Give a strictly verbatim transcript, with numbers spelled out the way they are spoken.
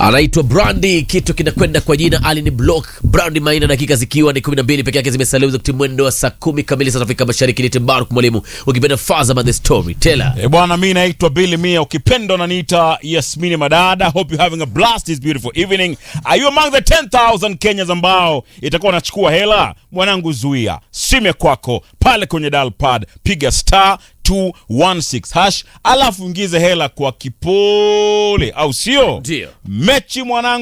Anaitwa Brandy, kitu kinakwenda kwa jina Alini Block. Brandy Maina, dakika zikiwa ni kumi na mbili pekee yake zimesalia za kutimia mwendo wa saa kumi kamili saa Afrika Mashariki. Ni Timbaru mwalimu, ukipenda Faza the Storyteller. Eh bwana, mimi naitwa Billy Mia, ukipenda unaniita Yasmini Madada. Hope you having a blast this beautiful evening. Are you among the ten thousand Kenyans ambao itakuwa nachukua hela? Mwanangu, zuia sime kwako pale kwenye dial pad, piga star two one six hash, alafu ingize hela kwa kipole, au sio? Ndio Mechi mwanangu.